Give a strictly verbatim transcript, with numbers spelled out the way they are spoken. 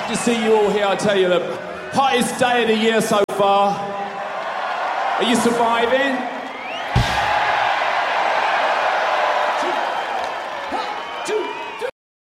Good to see you all here. I tell you, the hottest day of the year so far. Are you surviving?